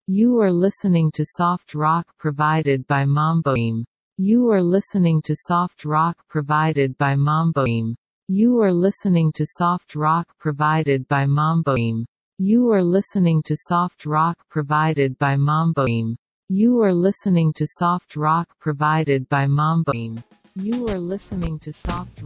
You are listening to soft rock provided by Mamboim. You are listening to soft rock provided by Mamboim. You are listening to soft rock provided by Mamboim. You are listening to soft rock provided by Mamboim. You are listening to soft rock provided by Mamboim. You are listening to soft